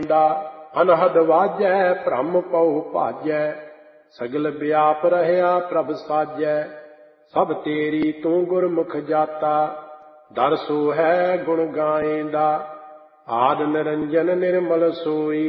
ਦਾ ਅਨਹਦ ਵਾਜੈ ਭ੍ਰਮ ਪਉ ਭਾਜੈ ਸਗਲ ਵਿਆਪ ਰਹਿਆ ਪ੍ਰਭ ਸਾਜੈ ਸਭ ਤੇਰੀ ਤੂੰ ਗੁਰਮੁਖ ਜਾਤਾ ਦਰ ਸੋ ਹੈ ਗੁਣ ਗਾਏਂਦਾ ਆਦ ਨਿਰੰਜਨ ਨਿਰਮਲ ਸੋਈ